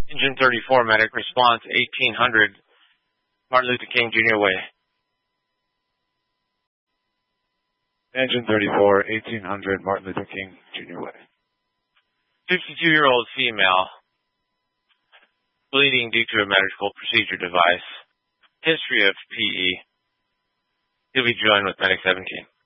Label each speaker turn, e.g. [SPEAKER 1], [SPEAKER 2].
[SPEAKER 1] Engine 34, medic response, 1800 Martin Luther King Jr. Way.
[SPEAKER 2] Engine 34, 1800 Martin Luther King Jr. Way.
[SPEAKER 1] 52-year-old female, bleeding due to a medical procedure device. History of PE. He'll be joined with Medic 17.